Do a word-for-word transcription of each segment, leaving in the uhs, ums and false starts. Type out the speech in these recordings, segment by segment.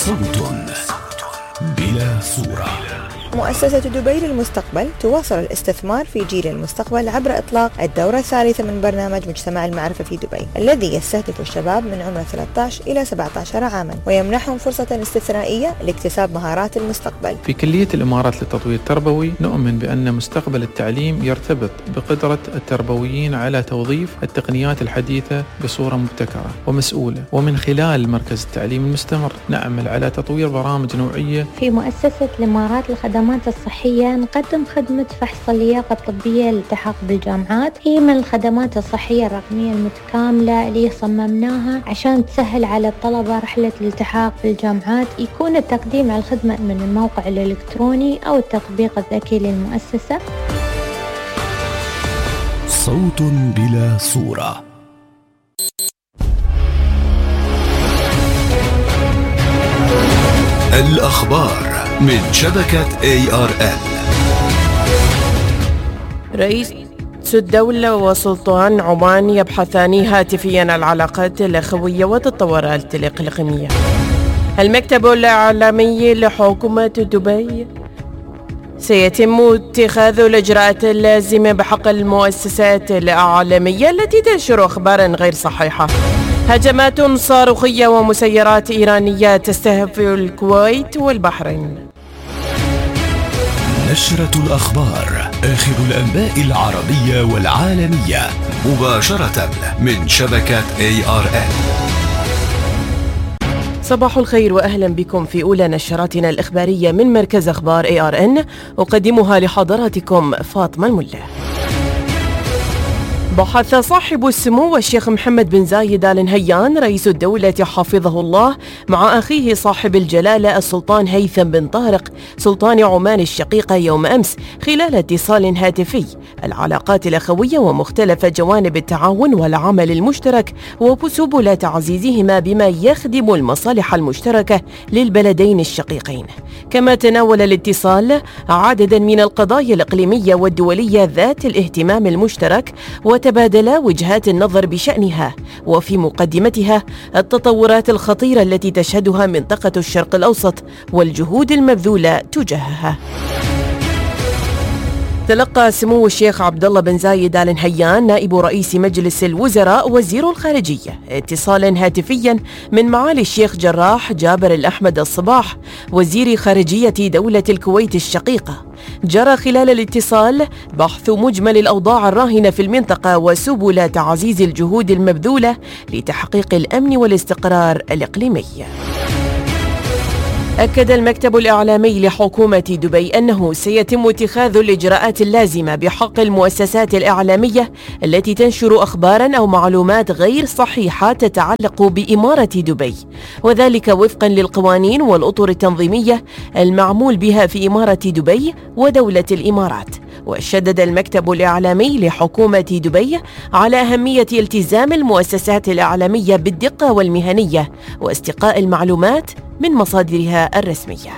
صوت بلا صورة. مؤسسة دبي للمستقبل تواصل الاستثمار في جيل المستقبل عبر إطلاق الدورة الثالثة من برنامج مجتمع المعرفة في دبي، الذي يستهدف الشباب من عمر ثلاثة عشر إلى سبعة عشر عاما ويمنحهم فرصة استثنائية لاكتساب مهارات المستقبل. في كلية الإمارات للتطوير التربوي نؤمن بأن مستقبل التعليم يرتبط بقدرة التربويين على توظيف التقنيات الحديثة بصورة مبتكرة ومسؤولة، ومن خلال مركز التعليم المستمر نعمل على تطوير برامج نوعية. في مؤسسة الإمارات للخدمات الصحية نقدم خدمة فحص اللياقة الطبية للالتحاق بالجامعات. هي من الخدمات الصحية الرقمية المتكاملة اللي صممناها عشان تسهل على الطلبة رحلة الالتحاق بالجامعات. يكون التقديم على الخدمة من الموقع الإلكتروني أو التطبيق الذكي للمؤسسة. صوت بلا صورة. الأخبار من شبكة إيه آر إل. رئيس الدولة وسلطان عمان يبحثان هاتفيا العلاقات الأخوية والتطورات الإقليمية. المكتب الإعلامي لحكومة دبي سيتم اتخاذ الإجراءات اللازمة بحق المؤسسات الإعلامية التي تنشر أخبارا غير صحيحة. هجمات صاروخية ومسيرات إيرانية تستهدف الكويت والبحرين. نشرة الأخبار، آخر الأنباء العربية والعالمية مباشرة من شبكة إيه آر إل. صباح الخير وأهلا بكم في أولى نشراتنا الإخبارية من مركز أخبار إيه آر إن، أقدمها لحضراتكم فاطمة الملا. بحث صاحب السمو الشيخ محمد بن زايد آل نهيان رئيس الدولة حفظه الله مع أخيه صاحب الجلالة السلطان هيثم بن طارق سلطان عمان الشقيقة يوم أمس خلال اتصال هاتفي العلاقات الأخوية ومختلف جوانب التعاون والعمل المشترك وسبل تعزيزهما بما يخدم المصالح المشتركة للبلدين الشقيقين. كما تناول الاتصال عددا من القضايا الإقليمية والدولية ذات الاهتمام المشترك وتبادلا وجهات النظر بشأنها، وفي مقدمتها التطورات الخطيرة التي تشهدها منطقة الشرق الأوسط والجهود المبذولة تجاهها. تلقى سمو الشيخ عبد الله بن زايد آل نهيان نائب رئيس مجلس الوزراء وزير الخارجية اتصالا هاتفيا من معالي الشيخ جراح جابر الأحمد الصباح وزير خارجية دولة الكويت الشقيقة. جرى خلال الاتصال بحث مجمل الأوضاع الراهنة في المنطقة وسبل تعزيز الجهود المبذولة لتحقيق الأمن والاستقرار الإقليمي. أكد المكتب الإعلامي لحكومة دبي أنه سيتم اتخاذ الإجراءات اللازمة بحق المؤسسات الإعلامية التي تنشر أخباراً أو معلومات غير صحيحة تتعلق بإمارة دبي، وذلك وفقاً للقوانين والأطر التنظيمية المعمول بها في إمارة دبي ودولة الإمارات. وشدد المكتب الإعلامي لحكومة دبي على أهمية التزام المؤسسات الإعلامية بالدقة والمهنية واستقاء المعلومات من مصادرها الرسمية.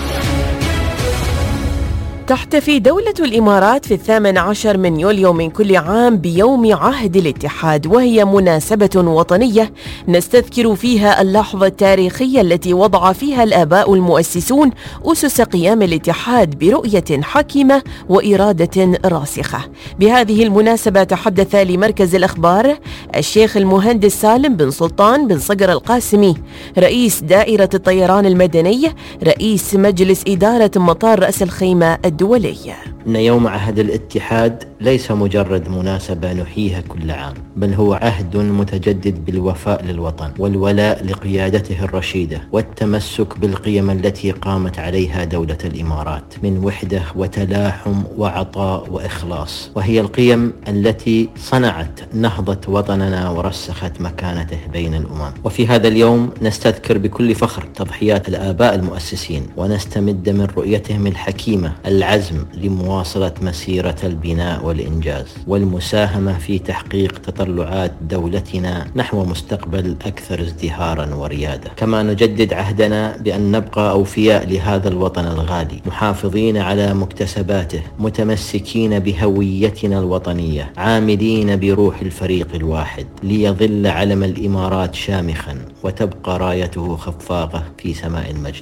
تحتفي دولة الإمارات في الثامن عشر من يوليو من كل عام بيوم عهد الاتحاد، وهي مناسبة وطنية نستذكر فيها اللحظة التاريخية التي وضع فيها الآباء المؤسسون أسس قيام الاتحاد برؤية حكيمة وإرادة راسخة. بهذه المناسبة تحدث لمركز الأخبار الشيخ المهندس سالم بن سلطان بن صقر القاسمي رئيس دائرة الطيران المدني رئيس مجلس إدارة مطار رأس الخيمة الدولية إن يوم عهد الاتحاد ليس مجرد مناسبة نحييها كل عام، بل هو عهد متجدد بالوفاء للوطن والولاء لقيادته الرشيدة والتمسك بالقيم التي قامت عليها دولة الإمارات من وحدة وتلاحم وعطاء وإخلاص، وهي القيم التي صنعت نهضة وطننا ورسخت مكانته بين الأمم. وفي هذا اليوم نستذكر بكل فخر تضحيات الآباء المؤسسين ونستمد من رؤيتهم الحكيمة العزم لمواصلة مسيرة البناء والإنجاز والمساهمة في تحقيق تطلعات دولتنا نحو مستقبل أكثر ازدهارا وريادة. كما نجدد عهدنا بأن نبقى أوفياء لهذا الوطن الغالي، محافظين على مكتسباته، متمسكين بهويتنا الوطنية، عاملين بروح الفريق الواحد، ليظل علم الإمارات شامخا وتبقى رايته خفاقة في سماء المجد.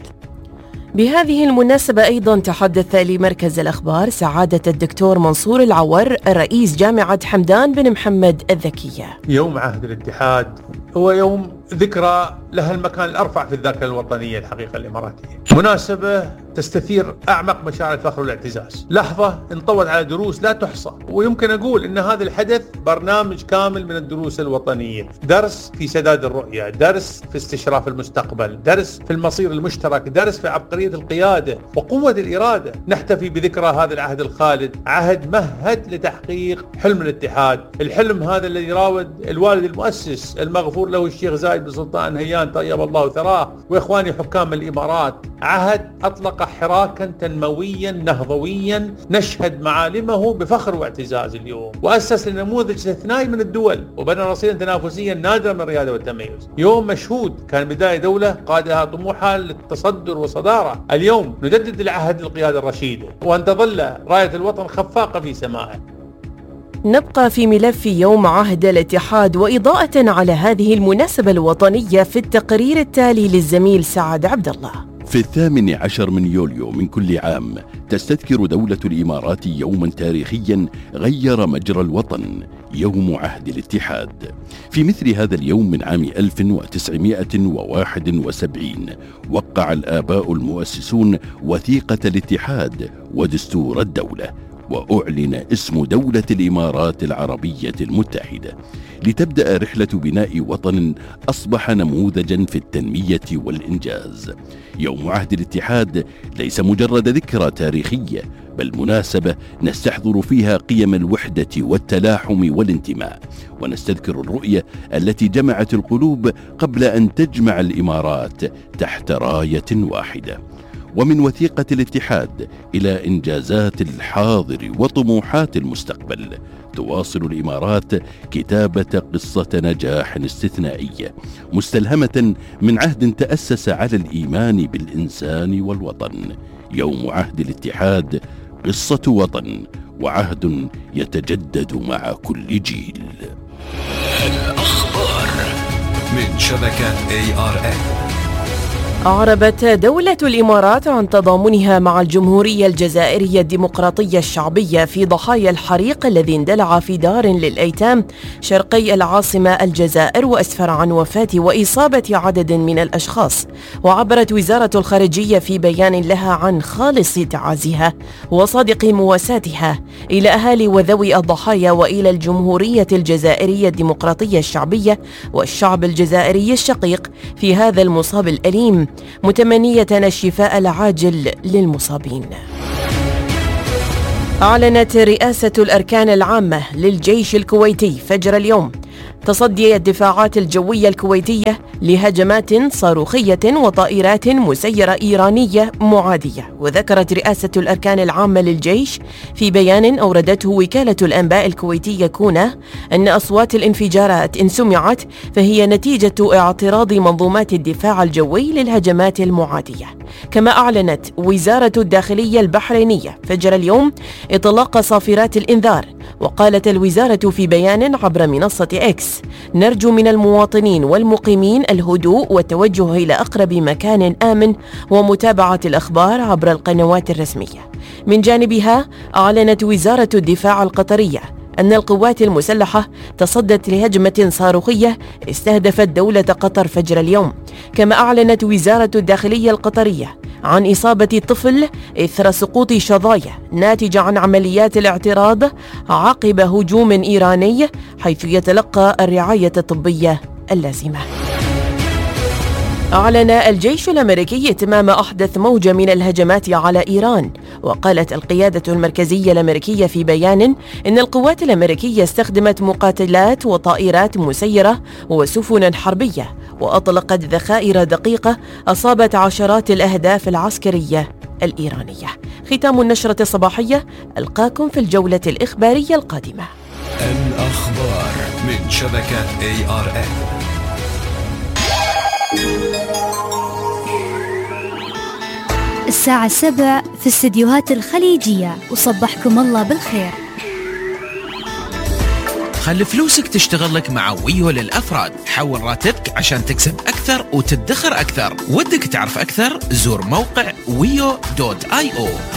بهذه المناسبة أيضا تحدث لمركز الأخبار سعادة الدكتور منصور العور رئيس جامعة حمدان بن محمد الذكية. يوم عهد الاتحاد هو يوم ذكرى لها المكان الأرفع في الذاكرة الوطنية الحقيقة الإماراتية، مناسبة تستثير أعمق مشاعر الفخر والاعتزاز، لحظة انطوت على دروس لا تحصى، ويمكن أقول أن هذا الحدث برنامج كامل من الدروس الوطنية، درس في سداد الرؤية، درس في استشراف المستقبل، درس في المصير المشترك، درس في عبقرية القيادة وقوة الإرادة. نحتفي بذكرى هذا العهد الخالد، عهد مهد لتحقيق حلم الاتحاد، الحلم هذا الذي راود الوالد المؤسس المغفور له الشيخ زايد بن سلطان هيان طيب الله ثراه وإخواني حكام الإمارات، عهد أطلق حراكا تنمويا نهضويا نشهد معالمه بفخر واعتزاز اليوم، وأسس لنموذج استثنائي من الدول وبنى رصيدا تنافسيا نادرا من الريادة والتميز. يوم مشهود كان بداية دولة قادها طموحها للتصدر وصدارة. اليوم نجدد العهد للقيادة الرشيدة وأن تظل راية الوطن خفاقة في سمائه. نبقى في ملف يوم عهد الاتحاد وإضاءة على هذه المناسبة الوطنية في التقرير التالي للزميل سعد عبد الله. في الثامن عشر من يوليو من كل عام تستذكر دولة الإمارات يوما تاريخيا غير مجرى الوطن، يوم عهد الاتحاد. في مثل هذا اليوم من عام ألف وتسعمائة وواحد وسبعين وقع الآباء المؤسسون وثيقة الاتحاد ودستور الدولة، وأعلن اسم دولة الإمارات العربية المتحدة، لتبدأ رحلة بناء وطن أصبح نموذجا في التنمية والإنجاز. يوم عهد الاتحاد ليس مجرد ذكرى تاريخية، بل مناسبة نستحضر فيها قيم الوحدة والتلاحم والانتماء، ونستذكر الرؤية التي جمعت القلوب قبل أن تجمع الإمارات تحت راية واحدة. ومن وثيقة الاتحاد إلى إنجازات الحاضر وطموحات المستقبل، تواصل الإمارات كتابة قصة نجاح استثنائية مستلهمة من عهد تأسس على الإيمان بالإنسان والوطن. يوم عهد الاتحاد قصة وطن وعهد يتجدد مع كل جيل. الأخبار من شبكة إيه آر إن. أعربت دولة الإمارات عن تضامنها مع الجمهورية الجزائرية الديمقراطية الشعبية في ضحايا الحريق الذي اندلع في دار للأيتام شرقي العاصمة الجزائر وأسفر عن وفاة وإصابة عدد من الأشخاص. وعبرت وزارة الخارجية في بيان لها عن خالص تعازيها وصادق مواساتها إلى أهالي وذوي الضحايا وإلى الجمهورية الجزائرية الديمقراطية الشعبية والشعب الجزائري الشقيق في هذا المصاب الأليم، متمنية الشفاء العاجل للمصابين. أعلنت رئاسة الأركان العامة للجيش الكويتي فجر اليوم تصدي الدفاعات الجوية الكويتية لهجمات صاروخية وطائرات مسيرة إيرانية معادية. وذكرت رئاسة الأركان العامة للجيش في بيان أوردته وكالة الأنباء الكويتية كونا أن أصوات الانفجارات إن سمعت فهي نتيجة اعتراض منظومات الدفاع الجوي للهجمات المعادية. كما أعلنت وزارة الداخلية البحرينية فجر اليوم إطلاق صافرات الإنذار. وقالت الوزارة في بيان عبر منصة إكس: نرجو من المواطنين والمقيمين الهدوء والتوجه إلى أقرب مكان آمن ومتابعة الأخبار عبر القنوات الرسمية. من جانبها أعلنت وزارة الدفاع القطرية أن القوات المسلحة تصدت لهجمة صاروخية استهدفت دولة قطر فجر اليوم. كما أعلنت وزارة الداخلية القطرية عن إصابة طفل إثر سقوط شظايا ناتجة عن عمليات الاعتراض عقب هجوم إيراني حيث يتلقى الرعاية الطبية اللازمة. أعلن الجيش الأمريكي اتمام أحدث موجة من الهجمات على إيران. وقالت القيادة المركزية الأمريكية في بيان إن القوات الأمريكية استخدمت مقاتلات وطائرات مسيرة وسفنا حربية وأطلقت ذخائر دقيقة أصابت عشرات الأهداف العسكرية الإيرانية. ختام النشرة الصباحية، ألقاكم في الجولة الإخبارية القادمة. الأخبار من شبكة إيه آر إن. الساعة السبع في استديوهات الخليجية، وصبحكم الله بالخير. خلي فلوسك تشتغل لك مع ويو للأفراد. حول راتبك عشان تكسب أكثر وتدخر أكثر. ودك تعرف أكثر؟ زور موقع ويو دوت آي أو.